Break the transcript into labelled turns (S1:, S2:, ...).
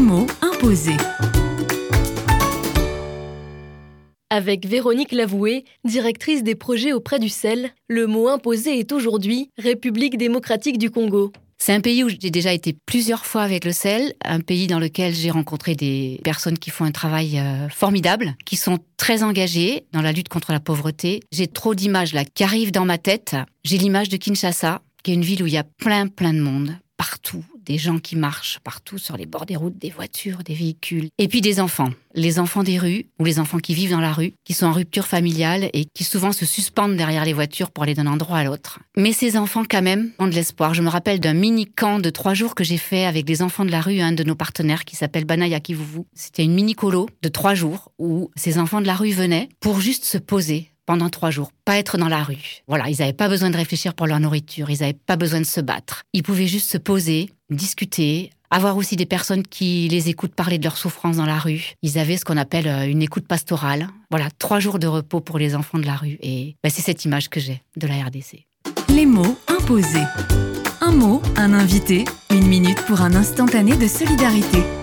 S1: mots imposés.
S2: Avec Véronique Lavoué, directrice des projets auprès du CEL, le mot imposé est aujourd'hui République démocratique du Congo.
S3: C'est un pays où j'ai déjà été plusieurs fois avec le CEL, un pays dans lequel j'ai rencontré des personnes qui font un travail formidable, qui sont très engagées dans la lutte contre la pauvreté. J'ai trop d'images là qui arrivent dans ma tête. J'ai l'image de Kinshasa, qui est une ville où il y a plein de monde, partout. Des gens qui marchent partout sur les bords des routes, des voitures, des véhicules. Et puis des enfants. Les enfants des rues, ou les enfants qui vivent dans la rue, qui sont en rupture familiale et qui souvent se suspendent derrière les voitures pour aller d'un endroit à l'autre. Mais ces enfants, quand même, ont de l'espoir. Je me rappelle d'un mini-camp de 3 jours que j'ai fait avec les enfants de la rue, un de nos partenaires qui s'appelle Banaya Kivuvu. C'était une mini-colo de 3 jours où ces enfants de la rue venaient pour juste se poser pendant 3 jours, pas être dans la rue. Voilà, ils n'avaient pas besoin de réfléchir pour leur nourriture, ils n'avaient pas besoin de se battre. Ils pouvaient juste se poser, discuter, avoir aussi des personnes qui les écoutent parler de leurs souffrances dans la rue. Ils avaient ce qu'on appelle une écoute pastorale. Voilà, 3 jours de repos pour les enfants de la rue. Et c'est cette image que j'ai de la RDC.
S1: Les mots imposés. Un mot, un invité, 1 minute pour un instantané de solidarité.